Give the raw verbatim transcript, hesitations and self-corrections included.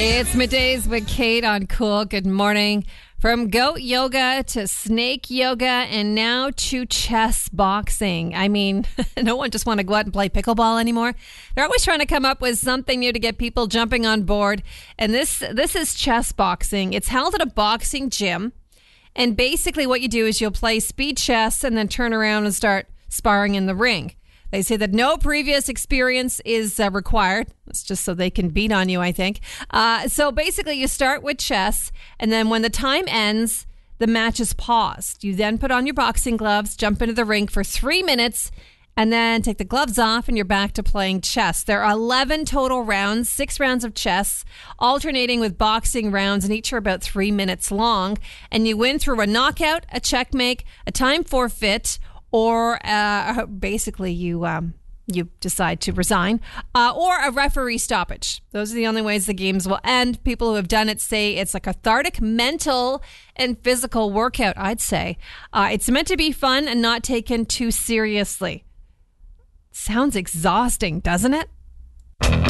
It's middays with Kate on Cool. Good morning. From goat yoga to snake yoga and now to chess boxing. I mean, no one just want to go out and play pickleball anymore. They're always trying to come up with something new to get people jumping on board. And this this is chess boxing. It's held at a boxing gym. And basically what you do is you'll play speed chess and then turn around and start sparring in the ring. They say that no previous experience is uh, required. It's just so they can beat on you, I think. Uh, so basically, you start with chess, and then when the time ends, the match is paused. You then put on your boxing gloves, jump into the ring for three minutes, and then take the gloves off, and you're back to playing chess. There are eleven total rounds, six rounds of chess, alternating with boxing rounds, and each are about three minutes long. And you win through a knockout, a checkmate, a time forfeit, or uh, basically you um, you decide to resign, uh, or a referee stoppage. Those are the only ways the games will end. People who have done it say it's a cathartic mental and physical workout, I'd say. Uh, it's meant to be fun and not taken too seriously. Sounds exhausting, doesn't it?